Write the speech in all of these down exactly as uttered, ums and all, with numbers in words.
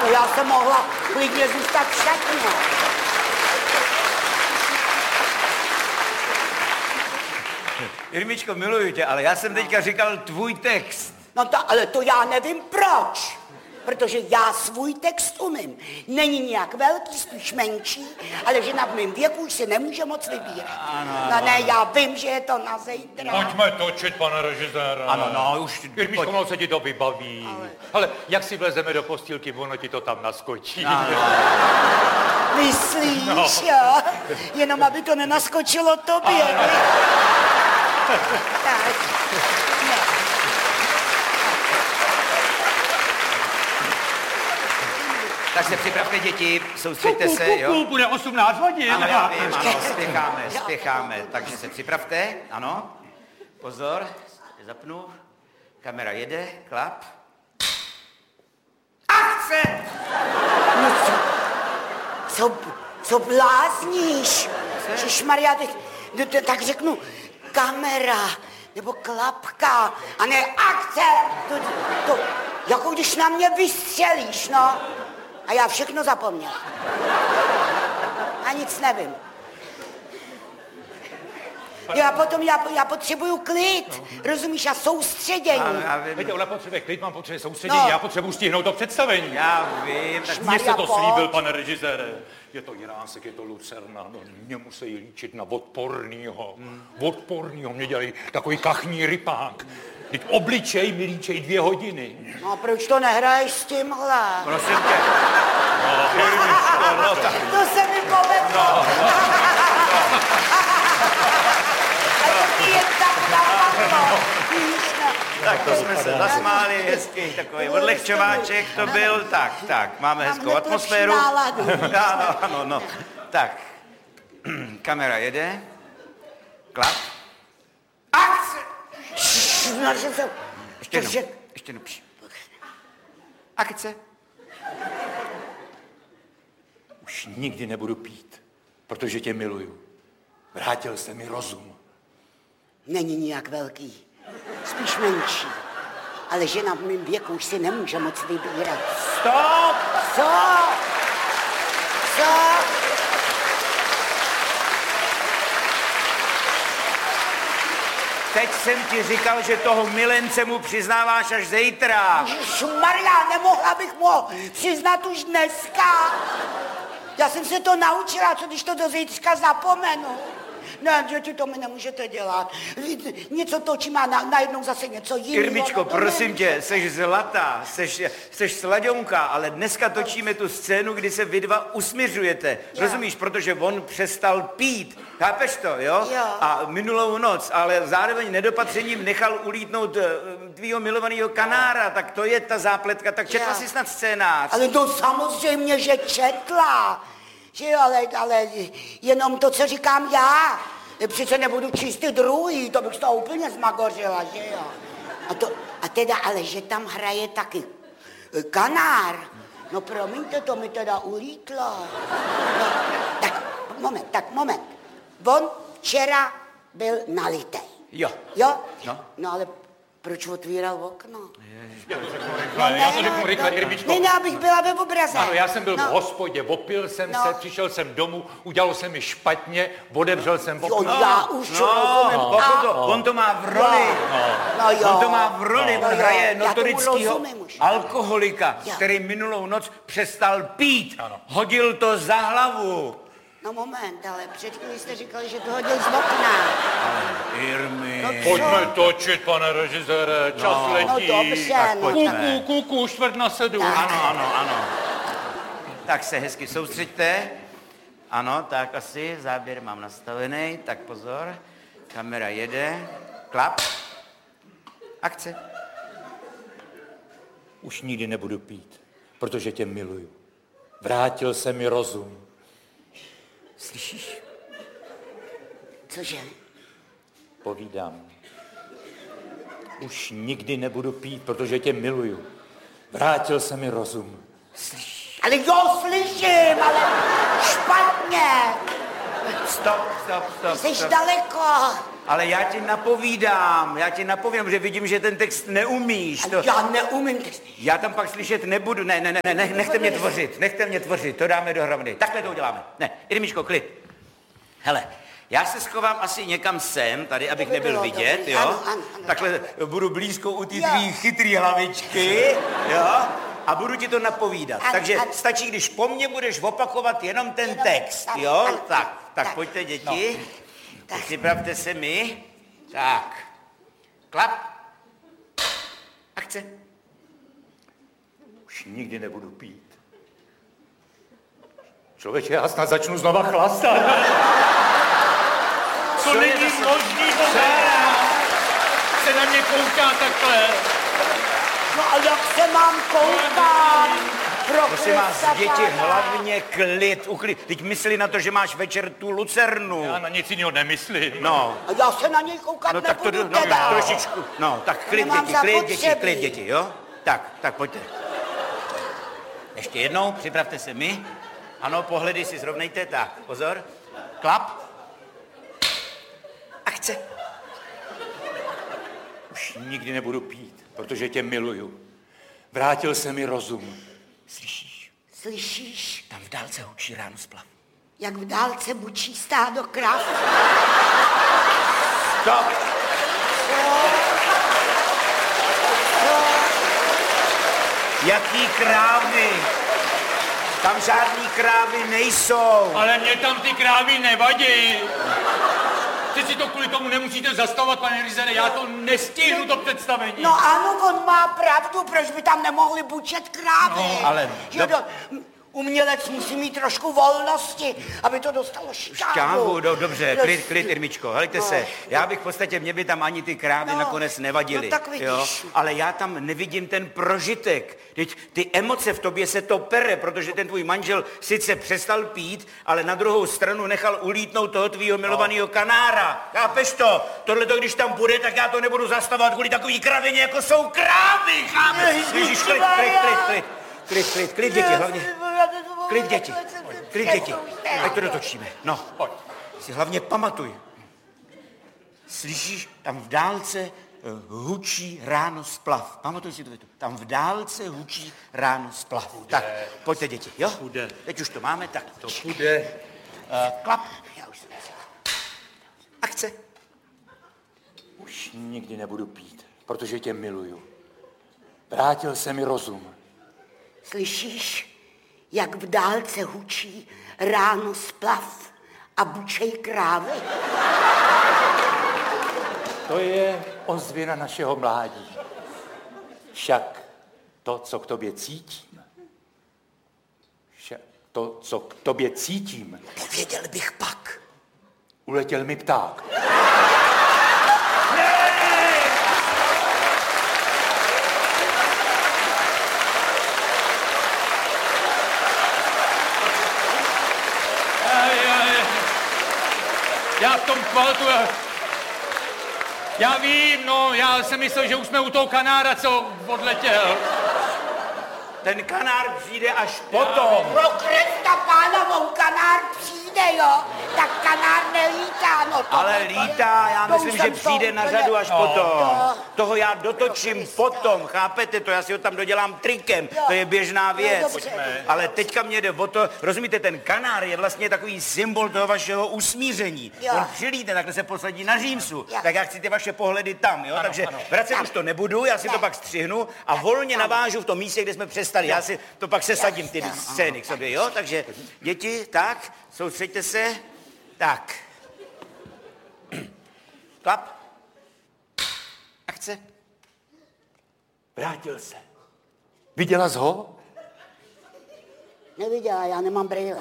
To já jsem mohla klidně zůstat v šatně. Irmičko, miluju tě, ale já jsem teďka říkal tvůj text. No to, ale to já nevím proč. Protože já svůj text umím. Není nějak velký, spíš menší, ale žena v mém věku už si nemůže moc vybírat. Ano, no ne, já vím, že je to na zítra. Pojďme točit, pane režisére. Ano, no, už... Irmiško, no se ti to vybaví. Ale... ale jak si vlezeme do postýlky, ono ti to tam naskočí. Ano. Myslíš, no. Jo? Jenom aby to nenaskočilo tobě. Tak. Ne. Tak se připravte, děti, soustřeďte se, jo? Bude osmnáct hodin. Ano, já vím, ano, spěcháme, spěcháme. Takže se připravte, ano. Pozor, zapnu. Kamera jede, klap. Akce! No co, co, co blázníš? Ježišmarja, teď, tak řeknu kamera, nebo klapka, a ne akce. To, to, jako když na mě vystřelíš, no. A já všechno zapomněl. A nic nevím. Já potom, já, já potřebuju klid, rozumíš, a soustředění. Ano, já vím. Víte, ona potřebuje klid, mám potřebuje soustředění, No. já potřebuji stihnout to představení. Já vím. Tak Mně se to slíbil, pane režisére. Je to Jiránsek, je to Lucerna, no mě musí líčit na odpornýho. Hmm. Odpornýho, mě dělají takový kachní rypák. Teď obličej mi líčej dvě hodiny. No a proč to nehraješ s tímhle? Prosím tě. No, Irmiško, no, tak. To se mi povedlo. No, no, no. A to ti jen tak napadlo. Tak to jsme se zasmáli, hezký takový odlehčováček to byl. Tak, tak, máme hezkou atmosféru. Ano, ano, no. Tak, kamera jede. Klap. Akce! No, že se... Ještě jednou, ještě jednou. Akce. Už nikdy nebudu pít, protože tě miluju. Vrátil se mi rozum. Není nijak velký, spíš menší. Ale žena v mém věku už si nemůže moc vybírat. Stop! Co? Co? Teď jsem ti říkal, že toho milence mu přiznáváš až zítra. Šmarja, nemohla bych mu přiznat už dneska. Já jsem se to naučila, co když to do zítřka zapomenu. Ne, že ti to mi nemůžete dělat. Něco točím a na, najednou zase něco jiného. Irmičko, no, prosím tě, seš zlatá, seš, seš slaďonka, ale dneska točíme tu scénu, kdy se vy dva usměřujete. Jo. Rozumíš, protože on přestal pít. Chápeš to, jo? Jo. A minulou noc, ale zároveň nedopatřením nechal ulítnout tvýho milovaného kanára, tak to je ta zápletka. Tak četla Jo. jsi snad scénář? Ale no samozřejmě, že četla. Že jo, ale, ale jenom to, co říkám já. Přece nebudu číst ty druhý, to bych z toho úplně zmagořila, že jo. A, to, a teda, ale že tam hraje taky kanár. No promiňte, to mi teda ulítlo. No, tak moment, tak moment. On včera byl nalitej. Jo. Jo? No. No ale proč otvíral okno? Já to řeknu rychle, já to řeknu rychle, Irmičko. Ne, ne, abych byla ve obraze. Ano, já jsem byl no. v hospodě, opil jsem No. se, přišel jsem domů, udělalo se mi špatně, odevřel jsem Jo, okno. já už No, rozumím. pokud to, on to má v roli. No jo. On to má v roli, No on jo, hraje já tomu notorického rozumím už. alkoholika, Jo. který minulou noc přestal pít. Ano. Hodil to za hlavu. No moment, ale před chvílí jste říkali, že to hodil z okna. Irmi. No co? Pojďme točit, pane režisére, čas No. letí. No dobře, tak no. pojďme. Kuku, kuku, čtvrt na sedm. Tak. Ano, ano, ano. Tak se hezky soustřeďte. Ano, tak asi záběr mám nastavený. Tak pozor. Kamera jede. Klap. Akce. Už nikdy nebudu pít, protože tě miluju. Vrátil se mi rozum. Slyšíš? Cože? Povídám. Už nikdy nebudu pít, protože tě miluju. Vrátil se mi rozum. Slyšíš? Ale jo, slyším, ale špatně. Stop, stop, stop. Jsi stop. daleko. Ale já ti napovídám, já ti napovídám, že vidím, že ten text neumíš. To... Já neumím text. Já tam pak slyšet nebudu, ne, ne, ne, ne, nechte mě tvořit, nechte mě tvořit, to dáme dohromady. Takhle to uděláme. Ne, Irmiško, klid. Hele, já se schovám asi někam sem, tady, abych nebyl vidět, jo? Ano, ano, ano. Takhle budu blízko u té tvý chytrý hlavičky, jo? A budu ti to napovídat. Ano, Takže ano. stačí, když po mně budeš opakovat jenom ten Jenom, text, ano, jo? ano, tak, ano, tak, tak. pojďte, děti. No. Připravte se mi. Tak. Klap. Akce. Už nikdy nebudu pít. Člověče, já snad začnu znova chlastat. To Co není je to? možný, Bohára. Se na mě kouká takhle. No a jak se mám koukat? Prosím vás, děti, hlavně klid, uklid. Teď mysli na to, že máš večer tu lucernu. Já na nic jiného nemyslím. No. A já se na něj koukat No tak to, nebudu no, teda. trošičku, no, tak klid, Nemám děti, klid, zapotřebí. děti, klid, děti, jo? Tak, tak pojďte. Ještě jednou, připravte se mi. Ano, pohledy si zrovnejte, tak, pozor. Klap. Akce. Už nikdy nebudu pít, protože tě miluju. Vrátil se mi rozum. Slyšíš? Slyšíš, Tam v dálce hučí ráno splav. jak v dálce bučí stádo krav? Stop! Jaký krávy? Tam žádný krávy nejsou. Ale mě tam ty krávy nevadí. Ty si to kvůli tomu nemusíte zastavovat, pane Rizere, já to nestihnu, to představení. No ano, on má pravdu, proč by tam nemohli bučet krávy? No, ale Že do- do... Umělec musí mít trošku volnosti, aby to dostalo šťávu. Šťávu, do, dobře, Prostě. klid, klid, Irmičko, hejte No. se. Já bych v podstatě, mě by tam ani ty krávy No, nakonec nevadily. no tak vidíš. Jo? Ale já tam nevidím ten prožitek. Teď ty emoce v tobě se to pere, protože ten tvůj manžel sice přestal pít, ale na druhou stranu nechal ulítnout toho tvýho milovaného kanára. Chápeš to? Tohle to, když tam bude, tak já to nebudu zastavovat kvůli takový kravině, jako jsou krávy, chápeš? Ježíš, klid, klid, klid, klid. Klid, klid, klid, děti, hlavně. Klid, děti. Klid, děti. Ať to dotočíme. No, pojď. Si hlavně pamatuj. Slyšíš, tam v dálce uh, hučí ráno splav. Pamatuj si to větu. Tam v dálce hučí ráno splav. Půjde. Tak, pojďte, děti, jo? Půjde. Teď už to máme, tak. To půjde. Uh, klap. Já už jsem Akce. Už nikdy nebudu pít, protože tě miluju. Vrátil se mi rozum. Slyšíš, jak v dálce hučí ráno splav a bučej krávy? To je ozvěna našeho mládí. Však to, co k tobě cítím, však to, co k tobě cítím, Pověděl bych pak. uletěl mi pták. Já v tom kvaltu, já, já vím, no, já jsem myslel, že už jsme u toho kanára, co odletěl. Ten kanár přijde až potom. Pro Krista pána, on kanár přijde, jo? Tak kanár nelítá, no to... Ale to- lítá, já to už myslím, že jsem to přijde na úplně- řadu až No. potom. To- Toho já dotočím potom, chápete to? Já si ho tam dodělám trikem, Jo. to je běžná No, věc. dobře. Pojďme. Ale teďka mě jde o to, rozumíte, ten kanár je vlastně takový symbol toho vašeho usmíření. Jo. On přilítne, takhle se posadí na římsu, Jo. tak já chci ty vaše pohledy tam, jo? Takže vracet už to nebudu, já si to pak střihnu a volně navážu v tom místě, kde jsme přestali. Já si to pak sesadím ty Jasně. scény k sobě, jo? Takže děti, tak, soustřeďte se. Tak. Klap. Akce. Vrátil se. Viděla jsi ho? Neviděla, já nemám brýle.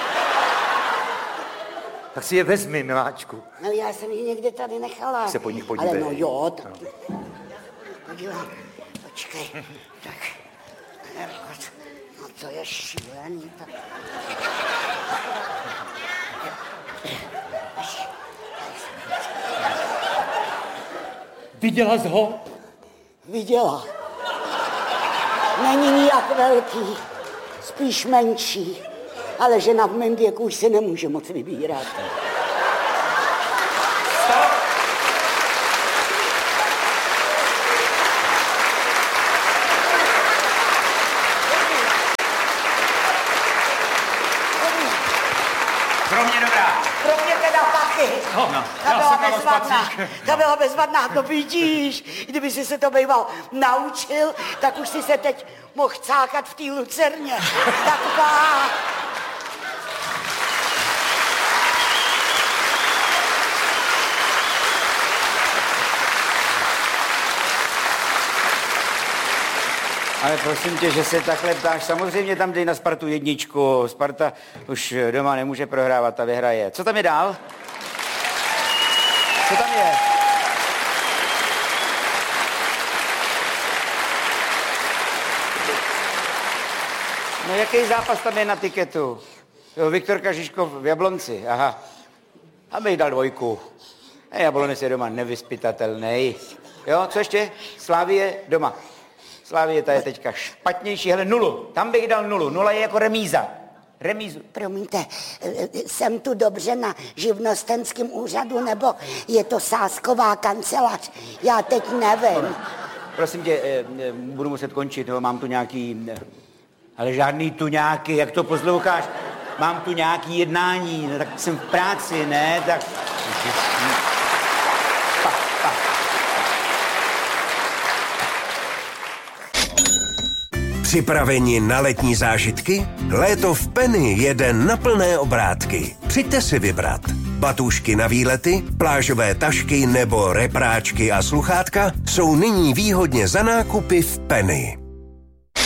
Tak si je vezmi, miláčku. No já jsem ji někde tady nechala. Se po nich podívej. Ale no jo, tak... Podívám, počkej, tak... No to je šílený, tak... Viděla jsi ho? Viděla. Není nijak velký, spíš menší, ale žena v mém věku už se nemůže moc vybírat. Stop! Pro mě dobrá. Pro mě teda taky. No, No. Ta já byla jsem na bezvadná. spacík. Ta byla bezvadná, to vidíš. Kdyby si se to býval naučil, tak už si se teď mohl cákat v té lucerně. Taková... Ale prosím tě, že se takhle ptáš, samozřejmě tam dej na Spartu jedničku. Sparta už doma nemůže prohrávat, ta vyhraje. Co tam je dál? Co tam je? No jaký zápas tam je na tiketu? Jo, Viktor Kažiškov v Jablonci, aha. Abych dal dvojku. A Jablonec je doma nevyspytatelný. Jo, co ještě? Slávie doma. Slávie, ta je teďka špatnější, hele, nulu. Tam bych dal nulu. Nula je jako remíza. Remízu. Promiňte, jsem tu dobře na živnostenském úřadu, nebo je to sázková kancelář? Já teď nevím. Prosím tě, eh, eh, budu muset končit, jo, mám tu nějaký... eh, Ale žádný tu nějaký, jak to posloucháš? Mám tu nějaký jednání, no, tak jsem v práci, ne? Tak... Pa, pa. Připraveni na letní zážitky? Léto v Penny jede na plné obrátky. Přijďte si vybrat. Batůžky na výlety, plážové tašky nebo repráčky a sluchátka jsou nyní výhodně za nákupy v Penny.